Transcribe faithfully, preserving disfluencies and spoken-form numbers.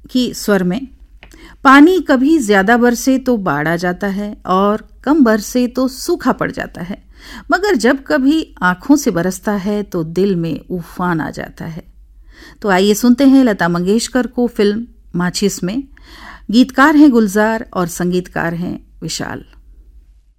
की स्वर में, पानी कभी ज्यादा बरसे तो बाढ़ आ जाता है और कम बरसे तो सूखा पड़ जाता है, मगर जब कभी आंखों से बरसता है तो दिल में उफान आ जाता है। तो आइए सुनते हैं लता मंगेशकर को फिल्म माचिस में। गीतकार हैं गुलजार और संगीतकार हैं विशाल।